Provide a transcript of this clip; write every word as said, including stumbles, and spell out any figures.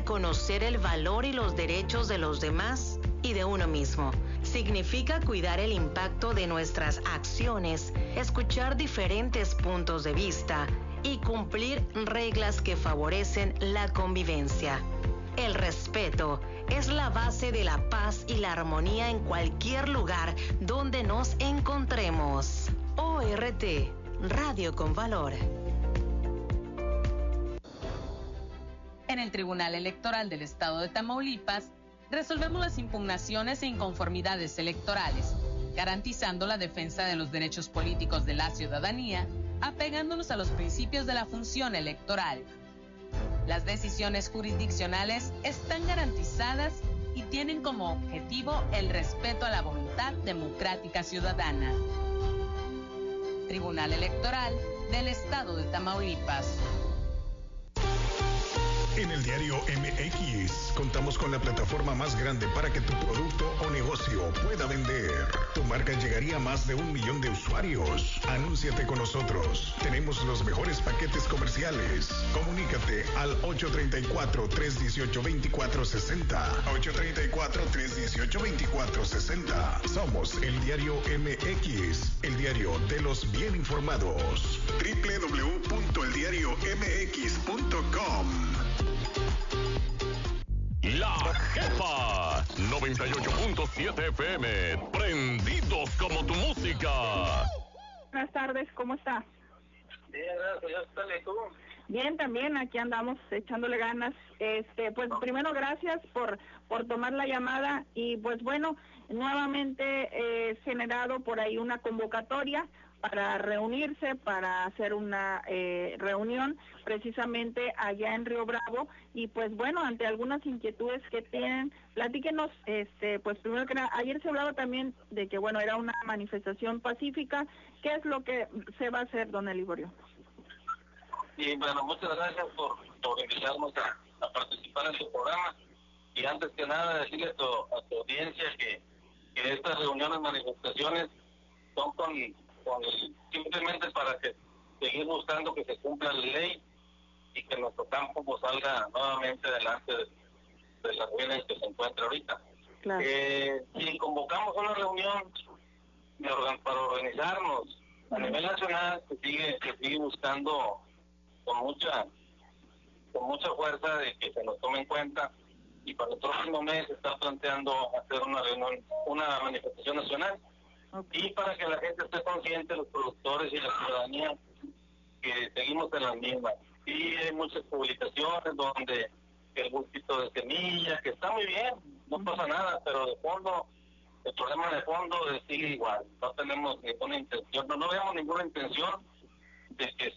reconocer el valor y los derechos de los demás y de uno mismo. Significa cuidar el impacto de nuestras acciones, escuchar diferentes puntos de vista y cumplir reglas que favorecen la convivencia. El respeto es la base de la paz y la armonía en cualquier lugar donde nos encontremos. O R T, Radio con Valor. En el Tribunal Electoral del Estado de Tamaulipas, resolvemos las impugnaciones e inconformidades electorales, garantizando la defensa de los derechos políticos de la ciudadanía, apegándonos a los principios de la función electoral. Las decisiones jurisdiccionales están garantizadas y tienen como objetivo el respeto a la voluntad democrática ciudadana. Tribunal Electoral del Estado de Tamaulipas. En el diario M X contamos con la plataforma más grande para que tu producto o negocio pueda vender. Tu marca llegaría a más de un millón de usuarios. Anúnciate con nosotros. Tenemos los mejores paquetes comerciales. Comunícate al ocho tres cuatro, tres uno ocho, dos cuatro seis cero. ocho tres cuatro, tres uno ocho, dos cuatro seis cero. Somos el diario M X, el diario de los bien informados. doble u doble u doble u punto el diario m x punto com. La Jefa noventa y ocho punto siete F M, prendidos como tu música. Buenas tardes, ¿cómo está? Bien, gracias, ¿y tú? Bien, también aquí andamos echándole ganas. Este, pues primero gracias por por tomar la llamada y pues bueno, nuevamente he eh, generado por ahí una convocatoria para reunirse, para hacer una eh, reunión precisamente allá en Río Bravo y pues bueno, ante algunas inquietudes que tienen, platíquenos, este, pues primero que nada, ayer se hablaba también de que bueno, era una manifestación pacífica, ¿qué es lo que se va a hacer, don Eliborio? Y bueno, muchas gracias por, por invitarnos a, a participar en tu programa y antes que nada decirle a tu, a tu audiencia que, que estas reuniones, manifestaciones son con Con el, simplemente para que seguir buscando que se cumpla la ley y que nuestro campo pues, salga nuevamente delante de, de la ruina en que se encuentra ahorita. Claro. Eh, si convocamos una reunión de organ, para organizarnos a nivel nacional, se sigue, se sigue buscando con mucha con mucha fuerza de que se nos tome en cuenta y para el próximo mes se está planteando hacer una reunión, una manifestación nacional. Okay. Y para que la gente esté consciente, los productores y la ciudadanía, que seguimos en las mismas. Y hay muchas publicaciones donde el bultito de semilla, que está muy bien, no pasa nada, pero de fondo, el problema de fondo sigue igual. No tenemos ninguna intención, no, no vemos ninguna intención de que